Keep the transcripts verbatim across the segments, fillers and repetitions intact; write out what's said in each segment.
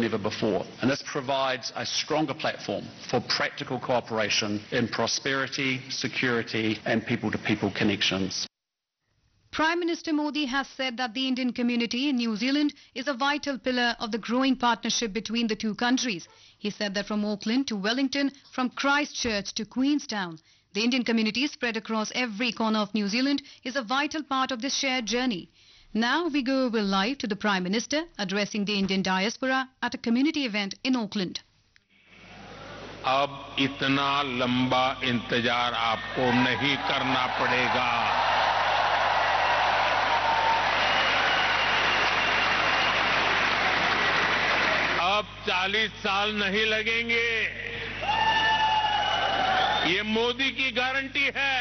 never before. And this provides a stronger platform for practical cooperation in prosperity, security and people-to-people connections. Prime Minister Modi has said that the Indian community in New Zealand is a vital pillar of the growing partnership between the two countries. He said that from Auckland to Wellington, from Christchurch to Queenstown, the Indian community spread across every corner of New Zealand is a vital part of this shared journey. Now we go over live to the Prime Minister addressing the Indian diaspora at a community event in Auckland. अब इतना लंबा इंतजार आपको नहीं करना पड़ेगा। अब चालीस साल नहीं लगेंगे। ये मोदी की गारंटी है।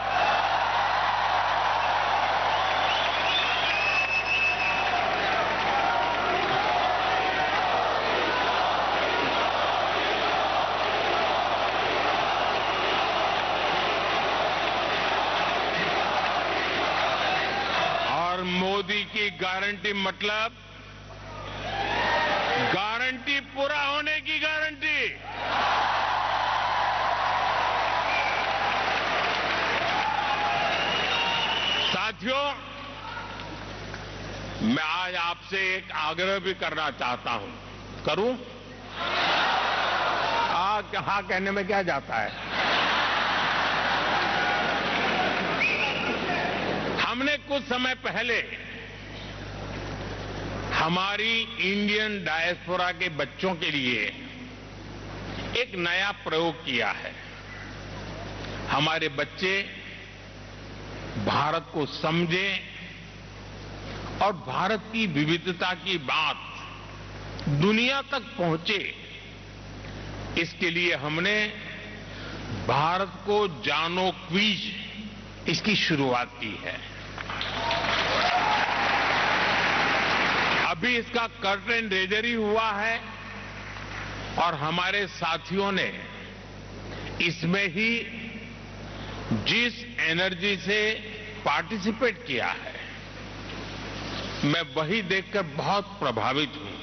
और मोदी की गारंटी मतलब गारंटी पूरा होने की गारंटी। साथियों, मैं आज आपसे एक आग्रह भी करना चाहता हूं। करूं? हाँ हाँ कहने में क्या जाता है। हमने कुछ समय पहले हमारी इंडियन डायस्पोरा के बच्चों के लिए एक नया प्रयोग किया है। हमारे बच्चे भारत को समझें और भारत की विविधता की बात दुनिया तक पहुंचे, इसके लिए हमने भारत को जानो क्विज इसकी शुरुआत की है। अभी इसका कर्टेन रेजर ही हुआ है और हमारे साथियों ने इसमें ही जिस एनर्जी से पार्टिसिपेट किया है, मैं वही देखकर बहुत प्रभावित हूं।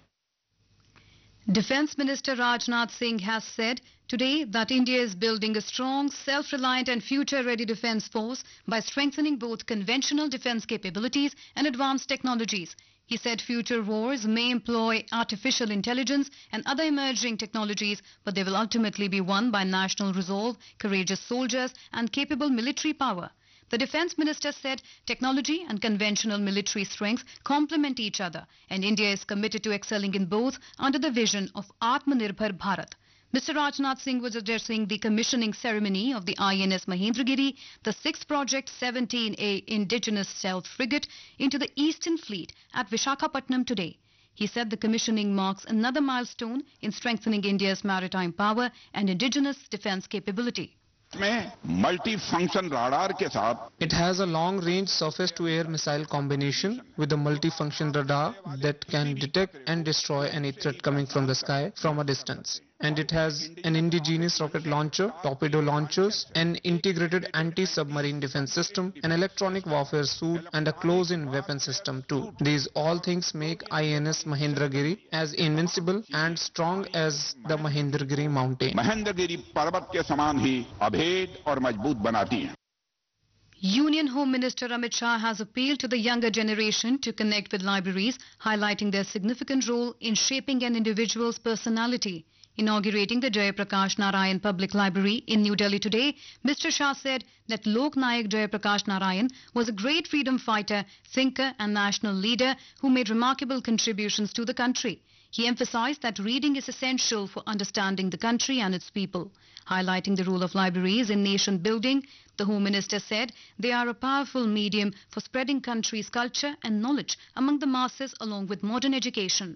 Defence Minister Rajnath Singh has said today that India is building a strong, self-reliant and future-ready defence force by strengthening both conventional defence capabilities and advanced technologies. He said future wars may employ artificial intelligence and other emerging technologies, but they will ultimately be won by national resolve, courageous soldiers and capable military power. The Defence Minister said technology and conventional military strength complement each other and India is committed to excelling in both under the vision of Atmanirbhar Bharat. Mister Rajnath Singh was addressing the commissioning ceremony of the I N S Mahendragiri, the sixth Project seventeen A indigenous stealth frigate into the Eastern Fleet at Vishakhapatnam today. He said the commissioning marks another milestone in strengthening India's maritime power and indigenous defence capability. Multi-function radar के साथ It has a long-range surface-to-air missile combination with a multi-function radar that can detect and destroy any threat coming from the sky from a distance. And it has an indigenous rocket launcher, torpedo launchers, an integrated anti-submarine defense system, an electronic warfare suit, and a close-in weapon system too. These all things make I N S Mahendragiri as invincible and strong as the Mahendragiri mountain. Mahendragiri पर्वत के समान ही अभेद और मजबूत बनाती हैं. Union Home Minister Amit Shah has appealed to the younger generation to connect with libraries, highlighting their significant role in shaping an individual's personality. Inaugurating the Jayaprakash Narayan Public Library in New Delhi today, Mister Shah said that Lok Nayak Jayaprakash Narayan was a great freedom fighter, thinker and national leader who made remarkable contributions to the country. He emphasized that reading is essential for understanding the country and its people. Highlighting the role of libraries in nation building, the Home Minister said they are a powerful medium for spreading country's culture and knowledge among the masses along with modern education.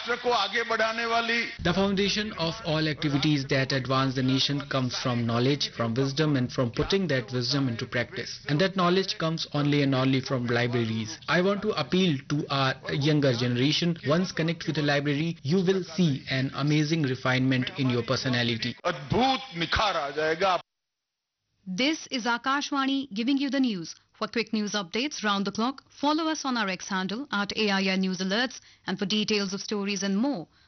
The foundation of all activities that advance the nation comes from knowledge, from wisdom and from putting that wisdom into practice. And that knowledge comes only and only from libraries. I want to appeal to our younger generation. Once connect with a library, you will see an amazing refinement in your personality. This is Akashvani giving you the news. For quick news updates round the clock, follow us on our X handle at A I R News Alerts, and for details of stories and more,